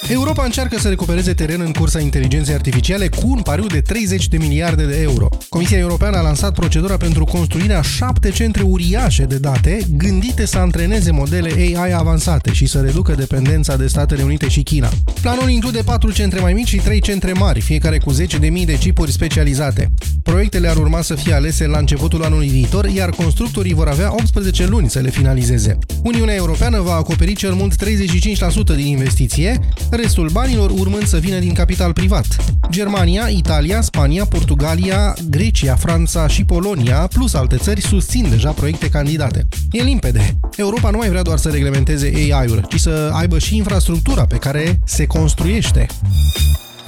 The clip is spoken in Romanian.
Europa încearcă să recupereze teren în cursa inteligenței artificiale cu un pariu de 30 de miliarde de euro. Comisia Europeană a lansat procedura pentru construirea 7 centre uriașe de date gândite să antreneze modele AI avansate și să reducă dependența de Statele Unite și China. Planul include 4 centre mai mici și 3 centre mari, fiecare cu 10.000 de chipuri specializate. Proiectele ar urma să fie alese la începutul anului viitor, iar constructorii vor avea 18 luni să le finalizeze. Uniunea Europeană va acoperi cel mult 35% din investiție, restul banilor urmând să vină din capital privat. Germania, Italia, Spania, Portugalia, Grecia, Franța și Polonia, plus alte țări, susțin deja proiecte candidate. E limpede. Europa nu mai vrea doar să reglementeze AI-ul, ci să aibă și infrastructura pe care se construiește.